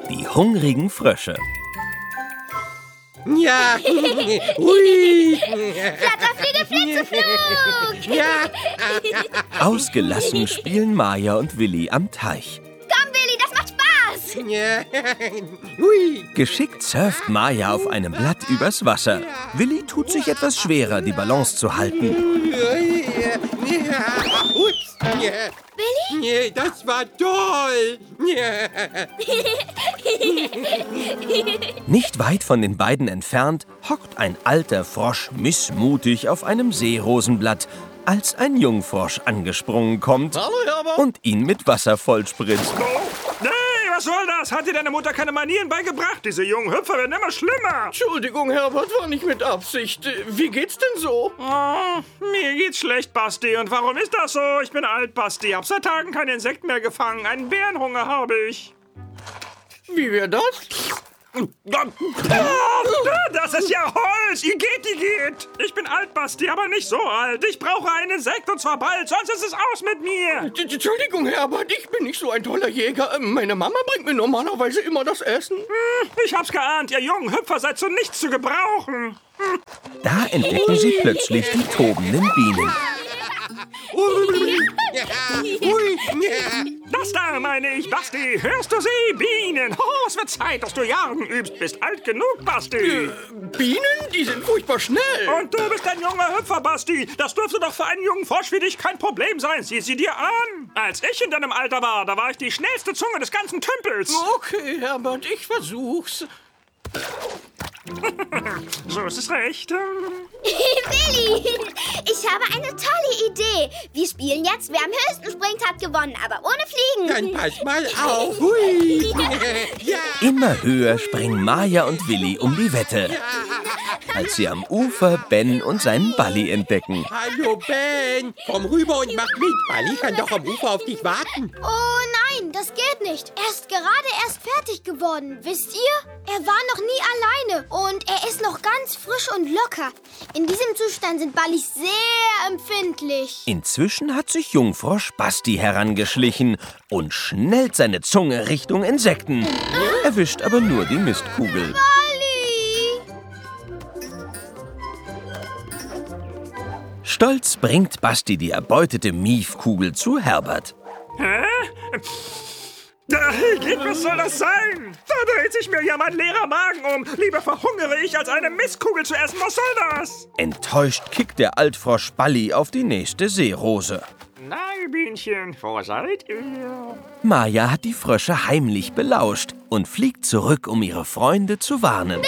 Die hungrigen Frösche. Ja, hui. Flatter, Fliege, Flitze, Flug. Ja. Ausgelassen spielen Maja und Willi am Teich. Komm, Willi, das macht Spaß. Ja. Hui. Geschickt surft Maja auf einem Blatt übers Wasser. Willi tut sich etwas schwerer, die Balance zu halten. Ja. Ups. Ja. Willi? Das war toll. Ja. Nicht weit von den beiden entfernt hockt ein alter Frosch missmutig auf einem Seerosenblatt, als ein Jungfrosch angesprungen kommt und ihn mit Wasser vollspritzt. Nee, was soll das? Hat dir deine Mutter keine Manieren beigebracht? Diese jungen Hüpfer werden immer schlimmer. Entschuldigung, Herbert, war nicht mit Absicht. Wie geht's denn so? Oh, mir geht's schlecht, Basti. Und warum ist das so? Ich bin alt, Basti. Hab seit Tagen keine Insekten mehr gefangen. Einen Bärenhunger habe ich. Wie wäre das? Das ist ja Holz! Igitt! Ich bin alt, Basti, aber nicht so alt. Ich brauche einen Insekt und zwar bald, sonst ist es aus mit mir. Entschuldigung, Herbert, ich bin nicht so ein toller Jäger. Meine Mama bringt mir normalerweise immer das Essen. Ich hab's geahnt, ihr jungen Hüpfer seid zu nichts zu gebrauchen. Da entdecken sie plötzlich die tobenden Bienen. Das da meine ich, Basti. Hörst du sie? Bienen. Oh, es wird Zeit, dass du Jagen übst. Bist alt genug, Basti. Bienen? Die sind furchtbar schnell. Und du bist ein junger Hüpfer, Basti. Das dürfte doch für einen jungen Frosch wie dich kein Problem sein. Sieh sie dir an. Als ich in deinem Alter war, da war ich die schnellste Zunge des ganzen Tümpels. Okay, Herbert, ich versuch's. So ist es recht. Willi, ich habe eine tolle Idee. Wir spielen jetzt, wer am höchsten springt, hat gewonnen, aber ohne Fliegen. Dann pass mal auf. Hui. Ja. Immer höher springen Maja und Willi um die Wette, als sie am Ufer Ben und seinen Balli entdecken. Hallo Ben, komm rüber und mach mit. Balli kann doch am Ufer auf dich warten. Oh nein, das geht nicht. Er ist gerade erst fertig geworden, wisst ihr? Er war noch nie alleine und er ist noch ganz frisch und locker. In diesem Zustand sind Ballis sehr empfindlich. Inzwischen hat sich Jungfrosch Basti herangeschlichen und schnellt seine Zunge Richtung Insekten. Erwischt aber nur die Mistkugel. Balli! Stolz bringt Basti die erbeutete Miefkugel zu Herbert. Hä? Was soll das sein? Da dreht sich mir ja mein leerer Magen um. Lieber verhungere ich, als eine Mistkugel zu essen. Was soll das? Enttäuscht kickt der Altfrosch Balli auf die nächste Seerose. Nein, Bienchen, wo seid ihr? Maja hat die Frösche heimlich belauscht und fliegt zurück, um ihre Freunde zu warnen.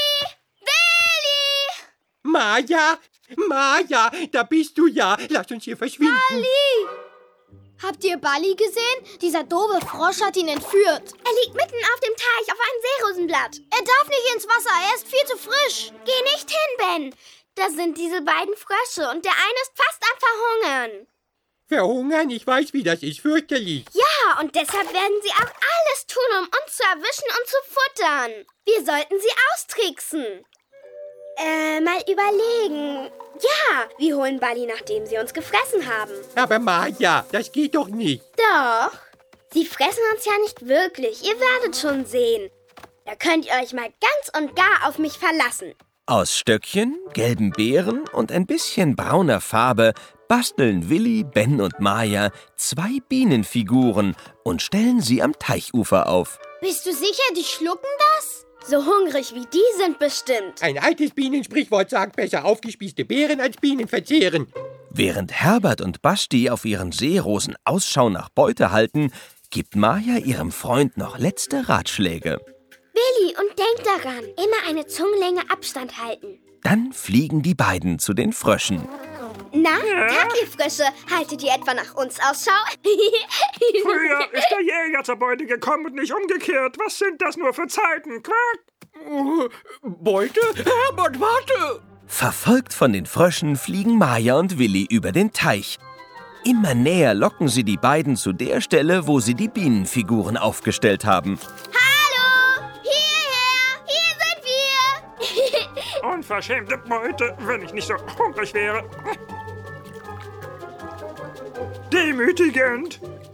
Maja, da bist du ja. Lass uns hier verschwinden. Balli! Habt ihr Balli gesehen? Dieser doofe Frosch hat ihn entführt. Er liegt mitten auf dem Teich auf einem Seerosenblatt. Er darf nicht ins Wasser, er ist viel zu frisch. Geh nicht hin, Ben. Das sind diese beiden Frösche und der eine ist fast am Verhungern. Verhungern? Ich weiß, wie das ist. Fürchterlich. Ja, und deshalb werden sie auch alles tun, um uns zu erwischen und zu futtern. Wir sollten sie austricksen. Mal überlegen. Ja, wir holen Balli, nachdem sie uns gefressen haben. Aber Maja, das geht doch nicht. Doch. Sie fressen uns ja nicht wirklich. Ihr werdet schon sehen. Da könnt ihr euch mal ganz und gar auf mich verlassen. Aus Stöckchen, gelben Beeren und ein bisschen brauner Farbe basteln Willi, Ben und Maja 2 Bienenfiguren und stellen sie am Teichufer auf. Bist du sicher, die schlucken das? So hungrig wie die sind bestimmt. Ein altes Bienensprichwort sagt, besser aufgespießte Beeren als Bienen verzehren. Während Herbert und Basti auf ihren Seerosen Ausschau nach Beute halten, gibt Maja ihrem Freund noch letzte Ratschläge. Willi, und denk daran, immer eine Zungenlänge Abstand halten. Dann fliegen die beiden zu den Fröschen. Na, Tag, ihr Frösche, haltet ihr etwa nach uns Ausschau? Früher ist der Jäger zur Beute gekommen und nicht umgekehrt. Was sind das nur für Zeiten? Quack! Beute? Herbert, warte! Verfolgt von den Fröschen fliegen Maja und Willi über den Teich. Immer näher locken sie die beiden zu der Stelle, wo sie die Bienenfiguren aufgestellt haben. Hallo, hierher, hier sind wir. Unverschämte Beute, wenn ich nicht so hungrig wäre. Demütigend.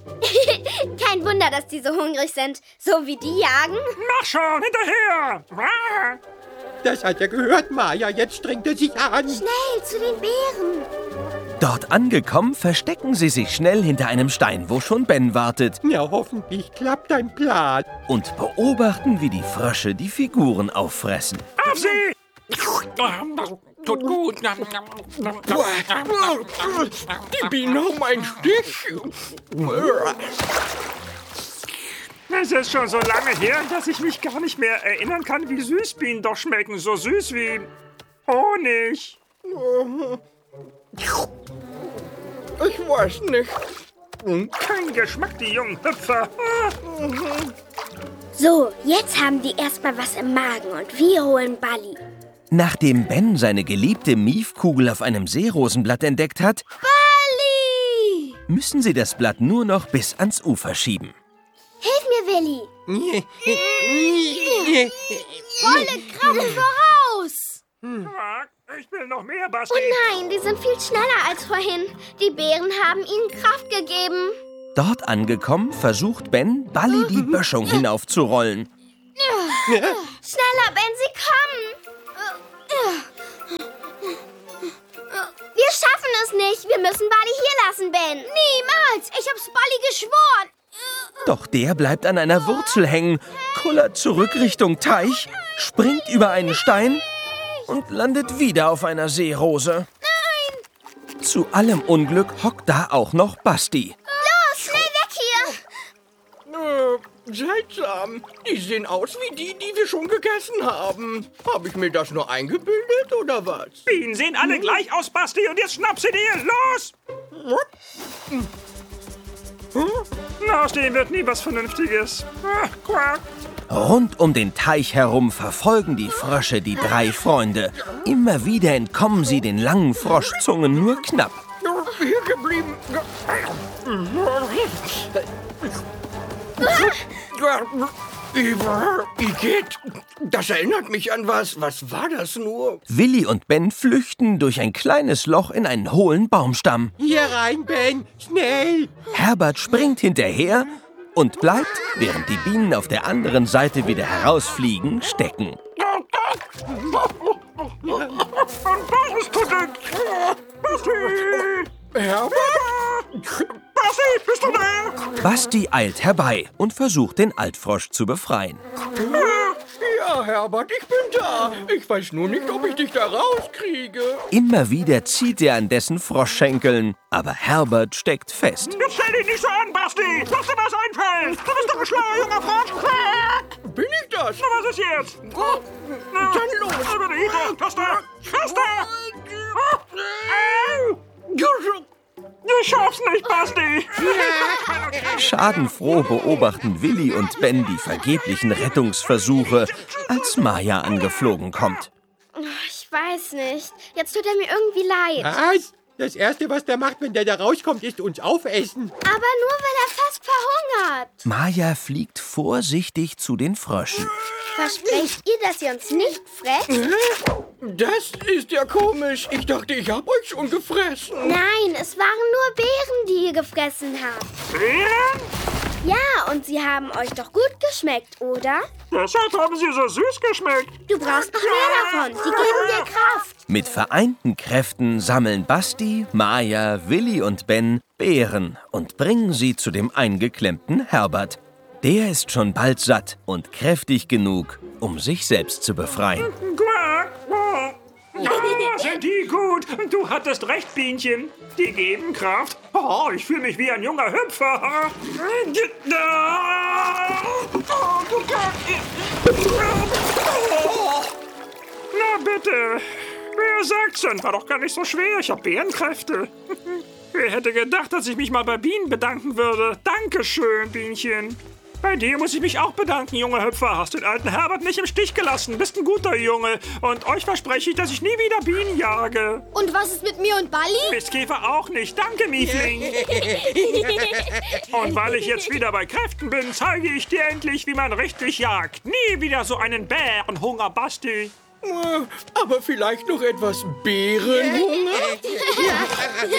Kein Wunder, dass die so hungrig sind. So wie die jagen. Mach schon, hinterher! Ah. Das hat er gehört, Maja. Jetzt strengt er sich an. Schnell zu den Bären. Dort angekommen, verstecken sie sich schnell hinter einem Stein, wo schon Ben wartet, Ja, hoffentlich klappt dein Plan. und beobachten, wie die Frösche die Figuren auffressen. Auf sie! Tut gut. Die Bienen haben einen Stich. Es ist schon so lange her, dass ich mich gar nicht mehr erinnern kann, wie süß Bienen doch schmecken. So süß wie Honig. Ich weiß nicht. Kein Geschmack, die jungen Hüpfer. So, jetzt haben die erstmal was im Magen und wir holen Balli. Nachdem Ben seine geliebte Miefkugel auf einem Seerosenblatt entdeckt hat, Balli! müssen sie das Blatt nur noch bis ans Ufer schieben. Hilf mir, Willi. Volle Kraft voraus. Ich will noch mehr, Oh Basti. nein, die sind viel schneller als vorhin. Die Bären haben ihnen Kraft gegeben. Dort angekommen, versucht Ben, Balli die Böschung hinaufzurollen. Schneller, Ben, sie kommen. Wir schaffen es nicht. Wir müssen Balli hier lassen, Ben. Niemals. Ich hab's Balli geschworen. Doch der bleibt an einer Wurzel hängen, kullert zurück Richtung Teich, springt über einen Stein und landet wieder auf einer Seerose. Nein. Zu allem Unglück hockt da auch noch Basti. Los, schnell weg hier. Seltsam. Die sehen aus wie die wir schon gegessen haben. Habe ich mir das nur eingebildet oder was? Bienen sehen alle gleich aus, Basti, und jetzt schnapp sie dir. Los! Aus dem wird nie was Vernünftiges. Quack. Rund um den Teich herum verfolgen die Frösche die drei Freunde. Immer wieder entkommen sie den langen Froschzungen nur knapp. Hier geblieben. Igitt, das erinnert mich an was. Was war das nur? Willi und Ben flüchten durch ein kleines Loch in einen hohlen Baumstamm. Hier rein, Ben. Schnell. Herbert springt hinterher und bleibt, während die Bienen auf der anderen Seite wieder herausfliegen, stecken. Was tut denn? Basti! Herbert? Basti, bist du da? Basti eilt herbei und versucht, den Altfrosch zu befreien. Ja, Herbert, ich bin da. Ich weiß nur nicht, ob ich dich da rauskriege. Immer wieder zieht er an dessen Froschschenkeln, aber Herbert steckt fest. Jetzt stell dich nicht so an, Basti! Lass dir was einfallen! Du bist doch ein schlauer junger Frosch! Bin ich das? Na, was ist jetzt? Dann los. Über die Hüte! Faster! Faster! Au! Du schaffst nicht, Basti! Schadenfroh beobachten Willi und Ben die vergeblichen Rettungsversuche, als Maja angeflogen kommt. Ich weiß nicht. Jetzt tut er mir irgendwie leid. Was? Das Erste, was der macht, wenn der da rauskommt, ist uns aufessen. Aber nur, weil er fast verhungert. Maja fliegt vorsichtig zu den Fröschen. Versprecht ihr, dass ihr uns nicht fresst? Das ist ja komisch. Ich dachte, ich hab euch schon gefressen. Nein, es waren nur Beeren, die ihr gefressen habt. Beeren? Ja, und sie haben euch doch gut geschmeckt, oder? Deshalb haben sie so süß geschmeckt. Du brauchst noch mehr davon. Sie geben dir Kraft. Mit vereinten Kräften sammeln Basti, Maja, Willi und Ben Beeren und bringen sie zu dem eingeklemmten Herbert. Der ist schon bald satt und kräftig genug, um sich selbst zu befreien. Quack! Ja, sind die gut. Du hattest recht, Bienchen. Die geben Kraft. Oh, ich fühle mich wie ein junger Hüpfer. Na bitte. Wer sagt's denn? War doch gar nicht so schwer. Ich habe Bärenkräfte. Wer hätte gedacht, dass ich mich mal bei Bienen bedanken würde? Dankeschön, Bienchen. Bei dir muss ich mich auch bedanken, junger Hüpfer. Hast den alten Herbert nicht im Stich gelassen. Bist ein guter Junge. Und euch verspreche ich, dass ich nie wieder Bienen jage. Und was ist mit mir und Balli? Mistkäfer auch nicht. Danke, Miefling. Und weil ich jetzt wieder bei Kräften bin, zeige ich dir endlich, wie man richtig jagt. Nie wieder so einen Bärenhunger, Basti. Aber vielleicht noch etwas Beerenhunger?